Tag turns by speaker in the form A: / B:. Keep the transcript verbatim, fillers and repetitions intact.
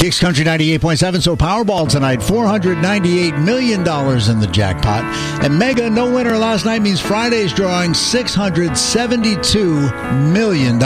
A: Kicks Country ninety-eight point seven. So Powerball tonight, four hundred ninety-eight million dollars in the jackpot. And Mega no winner last night means Friday's drawing six hundred seventy-two million dollars.